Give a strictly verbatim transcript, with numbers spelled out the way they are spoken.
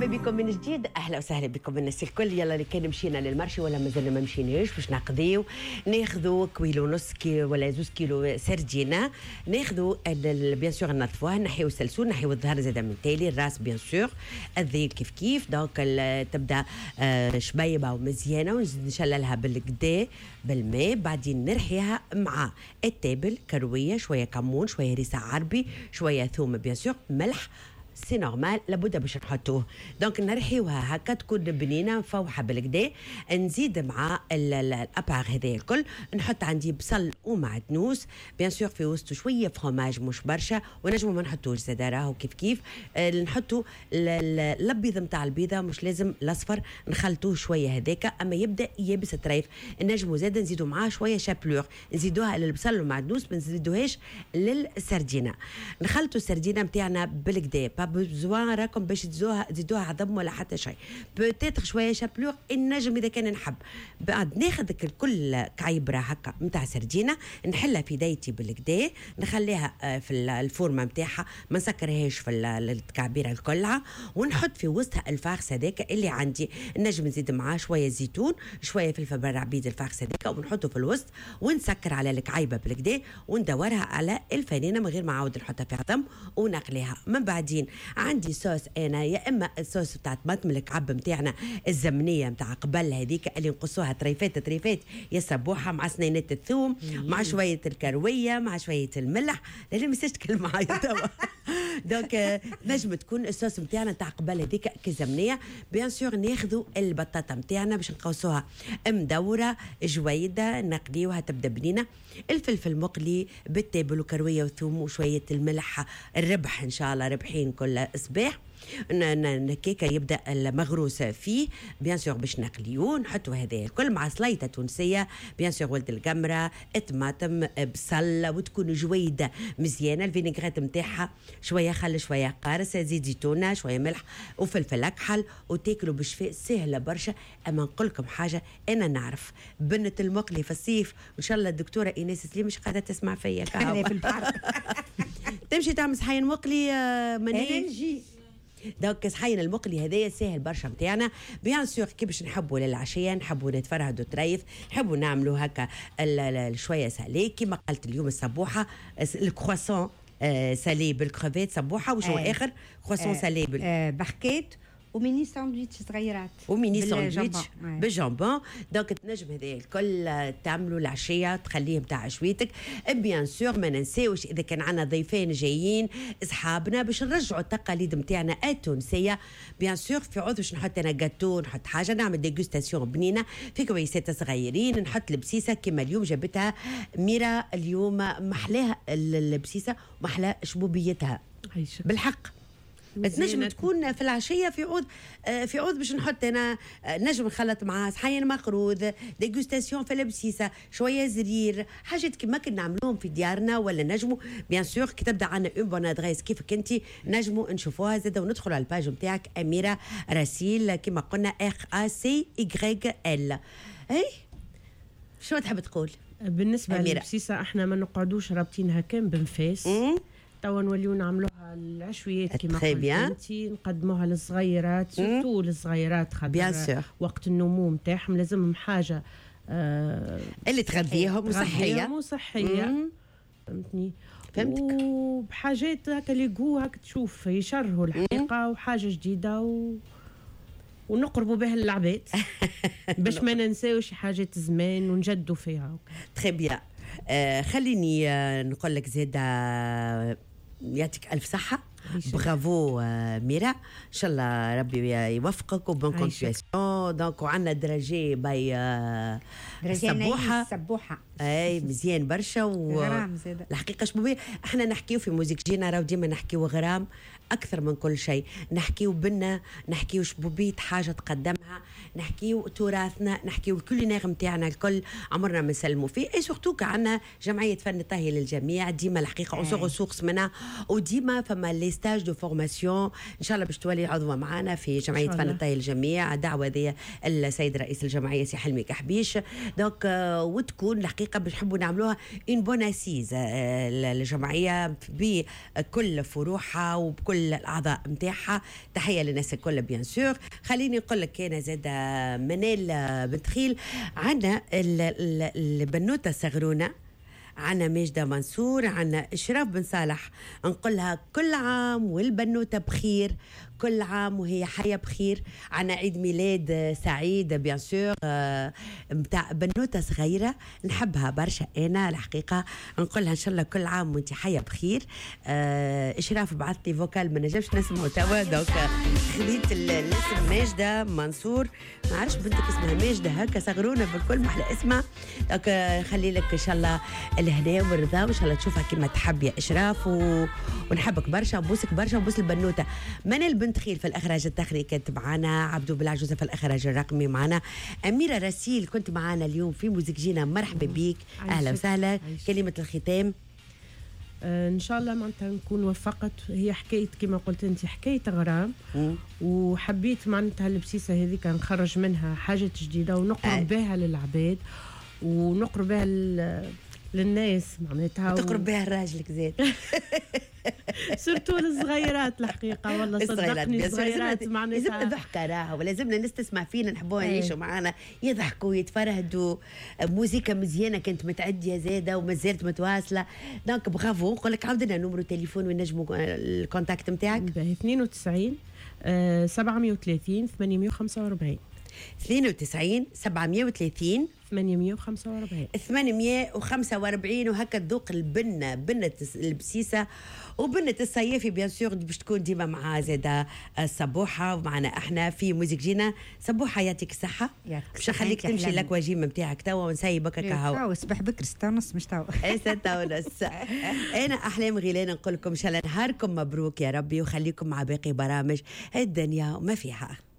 مرحبا بكم من جديد، اهلا وسهلا بكم الناس الكل. يلا اللي كان مشينا للمرشي ولا مازلنا ما مشيناش باش نقضيو، ناخذوا كيلو ونص كيلو ولا زوز كيلو سردينه، ناخذوا بيان سور نطفوها، نحيو السلسول، نحيو الظهر زاد من تالي، الراس بيان سور، الذيل كيف كيف. دونك تبدا شبيبه ومزيانه، ونزيد نشللها بالكدا بالماء، بعدين نرحيها مع التابل، كرويه، شويه كمون، شويه ريسه عربي، شويه ثوم بيان سور، ملح، سي نورمال لابد باش نحطوه. دونك نرحيوها هكا تكون بنينه مفوحه بالكدا. نزيد مع الابار هذا الكل، نحط عندي بصل ومعدنوس بيان سور، في وسطه شويه فرomاج مش برشا، ونجمو ما نحطوش زاد راهو كيف كيف. آه نحطوا الابيض نتاع البيضه، مش لازم الاصفر، نخلطوه شويه هذاك، اما يبدا يابس الطريف نجمو زاد نزيدوا معاه شويه شابلور، نزيدوها للبصل والمعدنوس، ما نزيدوهاش للسردينه. نخلطوا السردينه نتاعنا بالكدا، بزوان راكم باش تزوها تزيدوها عظم ولا حتى شيء، بوتيتر شويه شابلور النجم اذا كان نحب. بعد ناخذ الكل كعيبره هكا نتاع سردينه، نحلها في دايتي بالكدا، نخليها في الفورمه نتاعها، ما نسكرهاش في التكعبيره الكلها، ونحط في وسطها الفارس هذاك اللي عندي. النجم نزيد معاه شويه زيتون، شويه فلفل برعبيد، الفارس هذاك ونحطه في الوسط، ونسكر على الكعيبه بالكدا، وندورها على الفنينه من غير ما نعاود نحطها في عظم، ونقليها. من بعدين عندي صوص انا، يا اما الصوص بتاع طماطم الكعب نتاعنا الزمنيه نتاع قبل هذيك اللي نقصوها طريفات طريفات يا سبوحه، مع سنينات الثوم، مع شويه الكرويه، مع شويه الملح. لا لا ما تتكلم معايا توا. دونك نجم تكون الصوص نتاعنا نتاع قبل هذيك كزمنيه. بيان سور ناخذوا البطاطا نتاعنا باش نقوسوها مدوره جويده، نقليوها تبدا بنينه، الفلفل مقلي بالتابل وكرويه وثوم وشويه الملح، الربح ان شاء الله ربحين كل صباح. كيكه يبدا المغروس فيه بيان سور باش نقليوه، نحطوا هذا الكل مع سليطه تونسيه بيان سور، ولد القمره، الطماطم، بصل، وتكون جويده مزيانه. الفينيغريت نتاعها شويه خل، شويه قارص، زيت زيتونه، شويه ملح وفلفل اكحل، وتاكلوا بشفاء، سهله برشا. اما نقول لكم حاجه، انا نعرف بنت المقلي في الصيف، وان شاء الله الدكتوره ايناس سليم مش قاعده تسمع فيا كهو في البحر تمشي تعمل صحين مقلي مني نجي. دونك صحين المقلي هذايا ساهل برشا نتاعنا بيان سور. كي باش نحبوا للعشيه، نحبوا نتفرهدوا طريف، نحبوا نعملوا هكا شويه سالي كيما قلت اليوم الصبوحه، الكرواسون سالي بالكروفيت صبوحه، وشو آه. اخر كرواسون آه. سالي بال آه بحكيت، وميني ساندويتش صغيرات، وميني ساندويتش بالجامبون. دونك تنجم هذا الكل تعملوا العشيه، تخليه بتاع عشويتك. بيان سور ما ننساوش اذا كان عندنا ضيفين جايين اصحابنا باش نرجعوا التقاليد نتاعنا التونسيه، بيان سور في عوض باش نحط انا جاتو، نحط حاجه، نعمل ديغوستاسيون بنينه في كويسات صغيرين، نحط البسيسه كما اليوم جابتها ميرا اليوم، محلاها البسيسه ومحلا شبوبيتها بالحق. تنجم تكون في العشيه في عود في عود باش نحط انا نجم نخلط معاه صحين مقروض، ديغوستاسيون في البسيسه، شويه زرير، حاجات كيما كنا نعملوهم في ديارنا. ولا نجموا بيان سور كي تبدا عندنا اون بون ادريس كيفك انت، نجموا نشوفوها زاده، وندخلوا على الباج نتاعك اميره راسيل كيما قلنا ار ا سي واي ال. اي شو تحب تقول بالنسبه للبسيسه؟ احنا ما نقعدوش رابطينها كان بنفاس، توا نوليو نعملوها العشويات كما قلت انت، نقدموها للصغيرات، سورتو للصغيرات، خاطر وقت النوم تاعهم لازمهم حاجه آه اللي تغذيهم وصحيه وصحيه، فهمتني؟ فهمتك. وبحاجات هكا اللي جو هكا تشوف يشرهوا الحقيقه، وحاجه جديده و... ونقربوا بها العباد باش ما ننساوش حاجات زمان ونجدوا فيها. تري بيان. آه خليني آه نقول لك زيادة، آه يعطيك ألف صحة، برافو آه ميرا، إن شاء الله ربي يوفقك وبون كونتينياسيون. دونك وعندنا درجة باي آه السبوحة السبوحة اي مزيان برشا، والحقيقة شبابية احنا نحكيو في موزيك جينا، راو ديما نحكيو غرام أكثر من كل شيء، نحكيو بنا، نحكيو شبوبية حاجة تقدمها، نحكيو تراثنا، نحكيو الكولينير نتاعنا الكل عمرنا ما نسلموا فيه. اي سورتو كعنا جمعية فن الطهي للجميع، ديما الحقيقة اون سو ريسورس منها، وديما فما لي ستاج دو فورماسيون ان شاء الله باش تولي عضوة معنا في جمعية فن الطهي للجميع. دعوة ذي السيد رئيس الجمعية سي حلمي كحبيش. دونك وتكون الحقيقة بنحبوا نعملوها اون بون اسيز الجمعية بكل فروعها وبكل كل الاعضاء نتاعها. تحيه للناس الكل بيان سور. خليني نقول لك انا زاد منال بنت خيل، عندنا البنوته صغرونه، عنا ماجدة منصور، عنا إشراف بن صالح، نقولها كل عام والبنوتة بخير، كل عام وهي حية بخير. عنا عيد ميلاد سعيد بيان سور متاع بنوتة صغيرة نحبها برشا أنا الحقيقة، نقولها إن شاء الله كل عام وأنت حية بخير. إشراف بعث لي فوكال ما نجمش نسمعه توا، دوك خذيت الاسم ماجدة منصور، ما عرفش بنتك اسمها ماجدة هكا صغرونة بالكل ما أحلى اسمها، دوك خلي لك إن شاء الله الهدايا والرضا وإن شاء الله تشوفها كما تحب يا إشراف، و... ونحبك برشا وبوسك برشا وبوس البنوتة. منال بنت خيل في الإخراج التقني كانت معنا، عبدو بالعجوزة في الإخراج الرقمي معنا، أميرة رسيل كنت معنا اليوم في موزيك جينا، مرحبا بيك، أهلا وسهلا. كلمة الختام آه ان شاء الله معناتها نكون وفقت. هي حكايه كما قلت انت حكايه غرام، وحبيت معناتها البسيسه هذيك نخرج منها حاجه جديده ونقرب آه. بها للعباد ونقرب بها للناس معناتها، تقرب بها راجلك زين سورتو الصغيرات الحقيقه والله صدقني الصغيرات معناتها لازمنا ضحكه راهو، ولازمنا الناس تسمع فينا نحبوها يعيشوا معنا يضحكوا يتفرهدوا، موسيقى مزيانه كانت متعديه زاده وما زالت متواصله. دونك برافو. نقول لك عاود لنا نمرو تليفون ونجموا الكونتاكت نتاعك. اثنين وتسعين سبعمية وثلاثين ثمانمية وخمسة وأربعين اثنين وتسعين سبعمية وثلاثين ثمانمية وخمسة وأربعين ثمانمية وخمسة وأربعين. وهكا تذوق البنه، بنه البسيسه وبنه الصيافي بيان سور باش تكون ديما مع زاده الصبوحه ومعنا احنا في موزيك جينا. صبوحه يعطيك الصحه، باش نخليك تمشي لك واجيم نتاعك توا ونسيبك هكا هوا. توا صباح بكري ستة ونص مش توا اي ستة ونص. انا احلام غيلان نقول لكم ان شاء الله نهاركم مبروك يا ربي، وخليكم مع باقي برامج الدنيا وما فيها.